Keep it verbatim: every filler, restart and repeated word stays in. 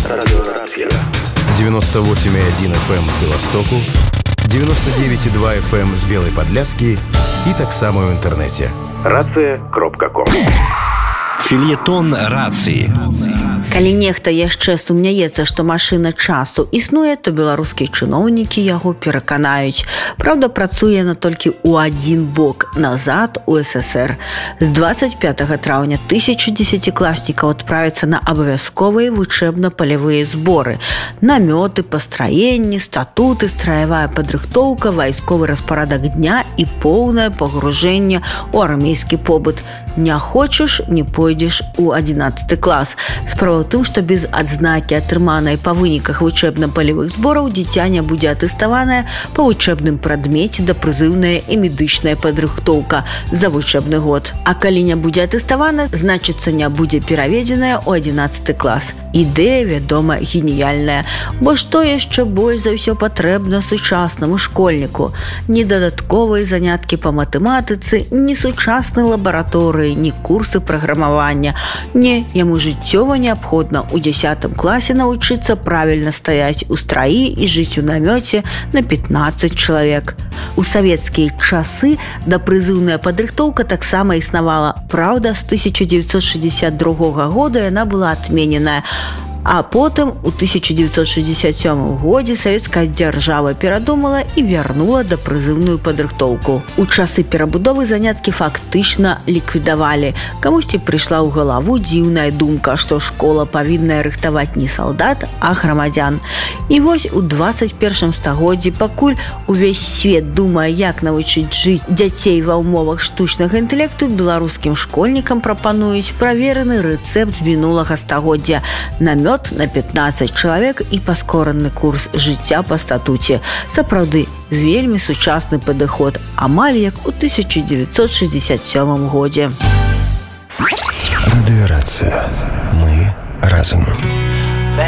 девяносто восемь и один эф эм з Беластоку, девяносто девять и два эф эм з Белой Подляски и так само в интернете. рация кропка ком. Фельетон рацыі. Калі нехта яшчэ сумняецца, што машына часу існуе, то беларускія чыноўнікі яго пераканаюць. Праўда, працуе яна толькі ў адзін бок, назад у эс эс ер. З дваццаць пятага траўня тысяча дзесяцікласнікаў адправяцца на абавязковыя вучэбна-палявыя зборы. Намёты, пастраенні, статуты, страявая падрыхтоўка, вайсковы распарадак дня і поўнае пагружэнне ў армейскі побыт. Не хочаш, не пойдзеш у адзінаццаты клас. Справа ў тым, што без адзнакі, атрыманай па выніках вучэбна-палявых збораў, дзіця не будзе атэставанае па вучэбным прадмеце да прызыўная і медычная падрыхтоўка за вучэбны год. А калі не будзе атэставана, значыцца не будзе пераведзеная ў адзінаццаты клас. Ідэя, вядома, геніяльная, бо што яшчэ больш за ўсё патрэбна сучаснаму школьніку? Ні дадатковыя заняткі па матэматыцы, ні сучаснай лабараторыі, ні курсы праграмавання. Не, яму жыццёва неабходна ў дзясятым класе навучыцца правільна стаяць у страі і жыць у намёце на пятнаццаць чалавек. У савецкія часы дапрызыўная падрыхтоўка таксама існавала. Праўда, з тысяча дзевяцьсот шэсцьдзесят другога года яна была адмененая. А потым у тысяча дзевяцьсот шэсцьдесят сёмым годзе савецкая дзяржава перадумала і вярнула дапрызыўную падрыхтоўку. У часы перабудовы заняткі фактычна ліквідавалі. Камусьці прыйшла ў галаву дзіўная думка, што школа павінна рыхтаваць не салдат, а грамадзян. І вось у дваццаць першым стагоддзі, пакуль увесь свет думае, як навучыць жыць дзяцей ва ўмовах штучнага інтэлекту, беларускім школьнікам прапануюць правераны рэцэпт мінулага стагоддзя. Намёт на пятнаццаць чалавек і паскораны курс жыцця па статуце. Сапраўды, вельмі сучасны падыход, амаль як у тысяча дзевяцьсот шэсцьдесят сёмым годзе. Радыёрацыя. Мы разам.